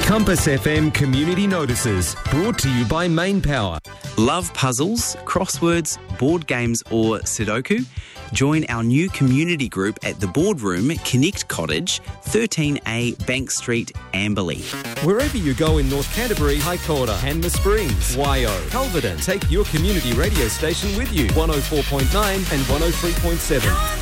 Compass FM Community Notices, brought to you by Main Power. Love puzzles, crosswords, board games or Sudoku? Join our new community group at the Boardroom, Connect Cottage, 13A Bank Street, Amberley. Wherever you go in North Canterbury, Haikota, Hanmer Springs, Wyo, Culverden, take your community radio station with you, 104.9 and 103.7.